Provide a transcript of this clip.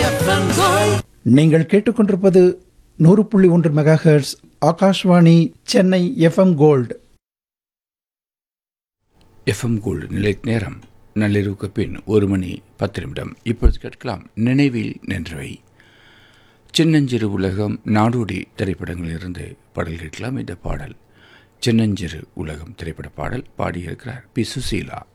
நீங்கள் கேட்டுக்கொண்டிருப்பது 100.1 megahertz Akashvani Chennai FM gold. FM gold நிலை நேரம் நள்ளிரவுக்கு பின் 1:10. இப்பொழுது கேட்கலாம் நினைவில் நின்றவை. சின்னஞ்சிறு உலகம், நாடோடி திரைப்படங்களிலிருந்து பாடல் கேட்கலாம். இந்த பாடல் சின்னஞ்சிறு உலகம் திரைப்பட பாடல். பாடியிருக்கிறார் பி. சுசீலா.